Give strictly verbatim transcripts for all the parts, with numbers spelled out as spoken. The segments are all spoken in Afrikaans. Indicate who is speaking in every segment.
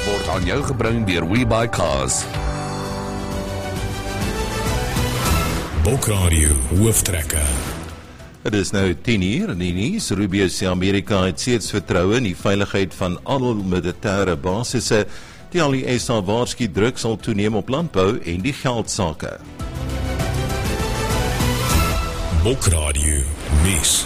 Speaker 1: word aan jou gebring deur WeBuyCars.
Speaker 2: Bokradio hooftrekker.
Speaker 3: Het is nou tien uur in die nuus. Rubio sê Amerika het steeds vertroue in die veiligheid van al militêre basisse. Die al die S A waarsku druk sal toeneem op landbou en die geldsake.
Speaker 2: Bokradio nuus.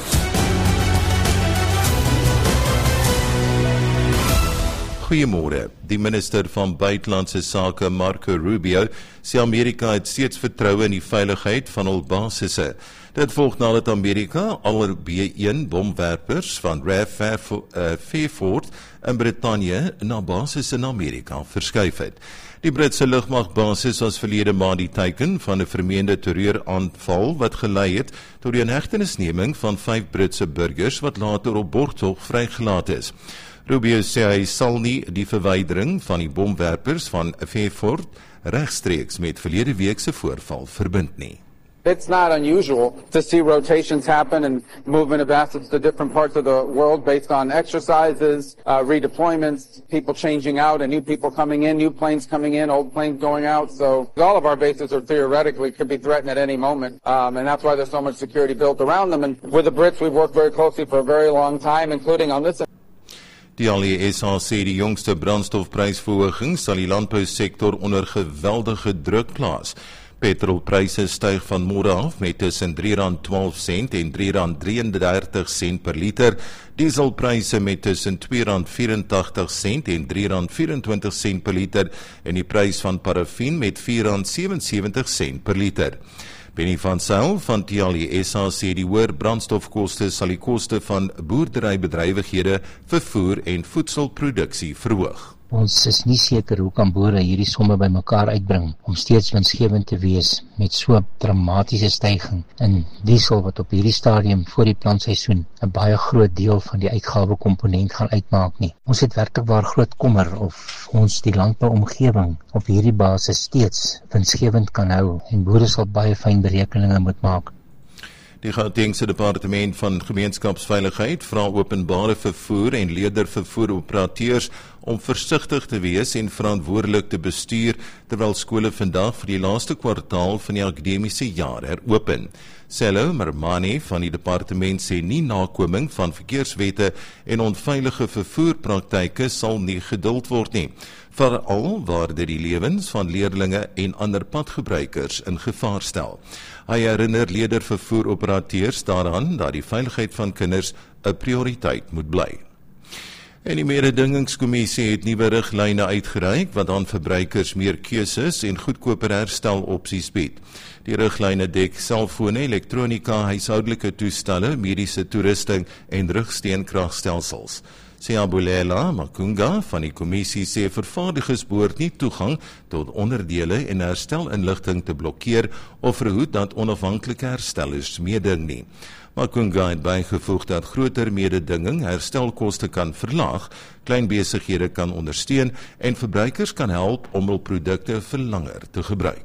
Speaker 3: Goeiemôre. Die minister van Buitelandse Sake, Marco Rubio, sê Amerika het steeds vertroue in die veiligheid van hul basisse. Dit volg nadat Amerika al B een bomwerpers van R A F Fairford in Brittanje na basis in Amerika verskuif het. Die Britse lugmagbasis was verlede maand die teiken van 'n vermeende terreuraanval wat gelei het tot die inhegtenisneming van vyf Britse burgers wat later op borgtog vrygelaat is. Rubio sê hy sal nie die verwydering van die bomwerpers van Fairford regstreeks met verlede week se voorval verbind nie.
Speaker 4: It's not unusual to see rotations happen and movement of assets to different parts of the world based on exercises, uh, redeployments, people changing out and new people coming in, new planes coming in, old planes going out. So all of our bases are theoretically could be threatened at any moment. Um, and that's why there's so much security built around them. And with the Brits, we've worked very closely for a very long time, including on this.
Speaker 3: Die al die S A sê die jongste brandstofprysverhoging sal die landbousektor onder geweldige druk plaas. Petrolpryse styg van môre af met tussen drie rand twaalf sent en drie rand drie en dertig sent per liter. Dieselpryse met tussen twee rand vyf en agt sent en drie rand vyf en twintig sent per liter en die prys van parafin met vier rand sewe en sewentig sent per liter. Benny van Zyl van T L E S A sê die hoër brandstofkoste sal die koste van boerderybedrywighede, vervoer en voedselproduksie verhoog.
Speaker 5: Ons is nie seker hoe kan boere hierdie somme by mekaar uitbring om steeds winsgewend te wees met so 'n dramatiese styging in diesel wat op hierdie stadium voor die plantseisoen 'n baie groot deel van die uitgawekomponent gaan uitmaak nie. Ons het werklik waar groot kommer of ons die landbouomgewing op hierdie basis steeds winsgewend kan hou en boere sal baie fyn berekeninge moet maak.
Speaker 3: Die Gautengse Departement van Gemeenskapsveiligheid vra openbare vervoer en leerdervervoeroperateurs om versigtig te wees en verantwoordelik te bestuur terwyl skole vandag vir die laaste kwartaal van die akademiese jaar heropen. Sello Mermani van die departement sê nie nakoming van verkeerswette en onveilige vervoerpraktyke sal nie geduld word nie, veral waar dit die lewens van leerlinge en ander padgebruikers in gevaar stel. Hy herinner leerdervervoeroperateurs daaraan dat die veiligheid van kinders 'n prioriteit moet bly. En die mededingingskommissie het nuwe riglyne uitgereik wat aan verbruikers meer keuses en goedkoper herstelopsies bied. Die riglyne dek selfone, elektronika, huishoudelike toestelle, mediese toerusting en rugsteenkragstelsels. Siabulela Makunga van die kommissie sê vervaardigers behoort nie toegang tot onderdele en herstelinligting te blokkeer of verhoed dat onafhanklike herstellers meeding nie. Makunga het bygevoeg dat groter mededinging herstelkoste kan verlaag, klein besighede kan ondersteun en verbruikers kan help om hul produkte vir langer te gebruik.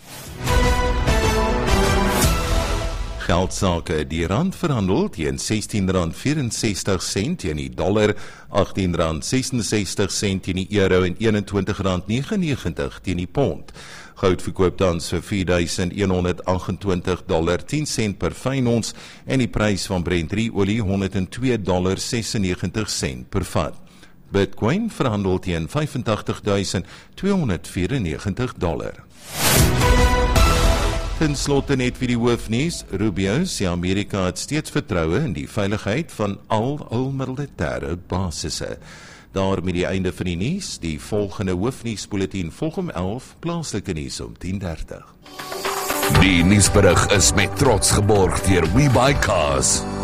Speaker 3: Geldsake, die rand verhandel teen sestien rand vyf en sestig sent teen die dollar, agttien rand ses en sestig sent teen die euro en eenentwintig rand nege en negentig teen die pond. Goud verkoop tans vir vier duisend een honderd agt en twintig dollar tien sent per fyn ons en die prys van Brent drie olie honderd en twee dollar sesennegentig sent per vat. Bitcoin verhandel teen vyf en agtig duisend twee honderd vyf en negentig dollar. Ten slotte net vir die hoofnuus, Rubio sê Amerika het steeds vertroue in die veiligheid van al hul militêre basisse. Daar met die einde van die nuus, die volgende hoofnuusbulletin volg om elf, plaaslike nuus om tien dertig.
Speaker 1: Die nuusberig is met trots geborg deur WeBuyCars.